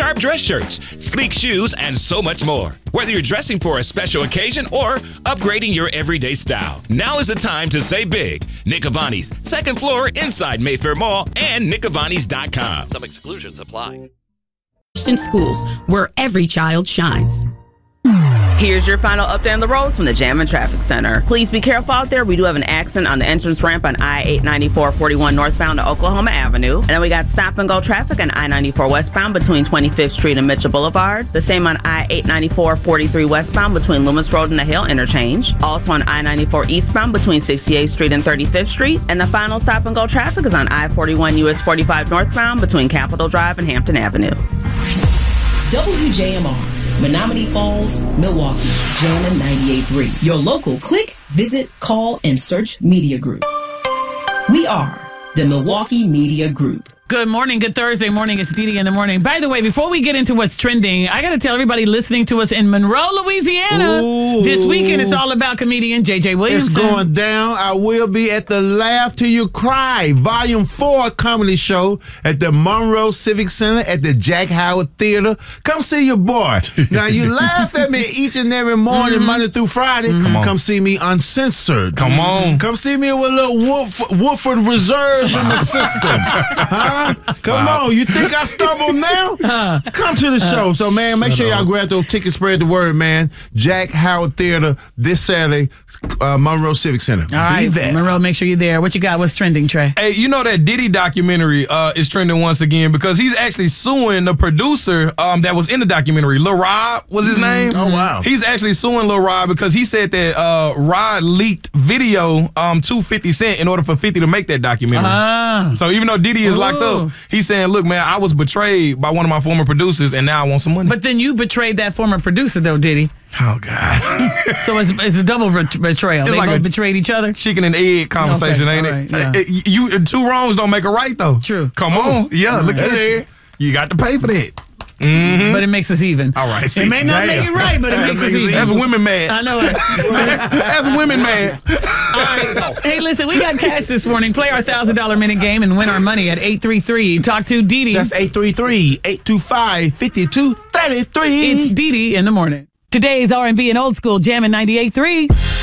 sharp dress shirts, sleek shoes, and so much more. Whether you're dressing for a special occasion or upgrading your everyday style, now is the time to say big. Nick Avani's, second floor inside Mayfair Mall and nickavanis.com. Some exclusions apply. In schools, where every child shines. Here's your final update on the roads from the Jammin' Traffic Center. Please be careful out there. We do have an accident on the entrance ramp on I-894-41 northbound to Oklahoma Avenue. And then we got stop-and-go traffic on I-94 westbound between 25th Street and Mitchell Boulevard. The same on I-894-43 westbound between Loomis Road and the Hill Interchange. Also on I-94 eastbound between 68th Street and 35th Street. And the final stop-and-go traffic is on I-41 US 45 northbound between Capitol Drive and Hampton Avenue. WJMR. Menominee Falls, Milwaukee, Jammin' 98.3. Your local click, visit, call, and search media group. We are the Milwaukee Media Group. Good morning. Good Thursday morning. It's Didi in the morning. By the way, before we get into what's trending, I got to tell everybody listening to us in Monroe, Louisiana, this weekend it's all about comedian J.J. Williamson. It's going down. I will be at the Laugh Till You Cry Volume 4 comedy show at the Monroe Civic Center at the Jack Howard Theater. Come see your boy. Now, you laugh at me each and every morning, Monday through Friday. Come see me uncensored. Come on. Come see me with a little Woodford Reserve in the system. Huh? Come on, you think I stumbled now? Come to the show. So, man, make sure y'all grab those tickets, spread the word, man. Jack Howard Theater this Saturday, Monroe Civic Center. All right, Monroe, make sure you're there. What you got? What's trending, Trey? Hey, you know that Diddy documentary is trending once again because he's actually suing the producer that was in the documentary. Lil Rob was his name. Oh, wow. He's actually suing Lil Rob because he said that Rod leaked video to 50 Cent in order for 50 to make that documentary. So even though Diddy is locked up, he's saying, look, man, I was betrayed by one of my former producers, and now I want some money. But then you betrayed that former producer, though, Diddy. Oh, God. So it's a double betrayal. It's they like both a betrayed each other? Chicken and egg conversation, ain't it? Right, yeah. You two wrongs don't make a right, though. True. Come on. Yeah, look at it. You got to pay for that. But it makes us even. All right. It may not make it right, but it makes us even. That's women mad. I know it. That's women mad. All right. Hey, listen, we got cash this morning. Play our $1,000 minute game and win our money at 833. Talk to Didi. That's 833-825-5233. It's Didi in the morning. Today's R&B and old school Jammin' 98.3.